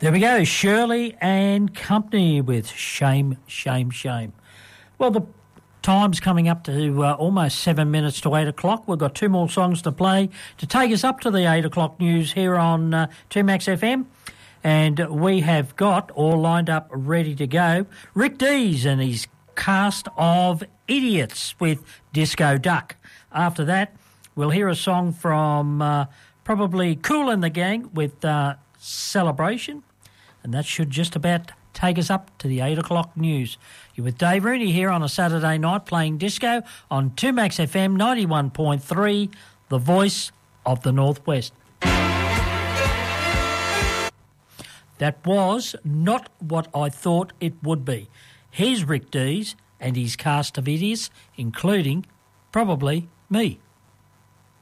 There we go, Shirley and Company with Shame, Shame, Shame. Well, the time's coming up to almost 7 minutes to 8 o'clock. We've got two more songs to play to take us up to the 8 o'clock news here on 2Max FM. And we have got all lined up, ready to go, Rick Dees and his cast of Idiots with Disco Duck. After that, we'll hear a song from probably Kool and the Gang with Celebration. And that should just about take us up to the 8 o'clock news. You're with Dave Rooney here on a Saturday night playing disco on 2Max FM 91.3, the voice of the Northwest. That was not what I thought it would be. Here's Rick Dees and his cast of idiots, including probably me.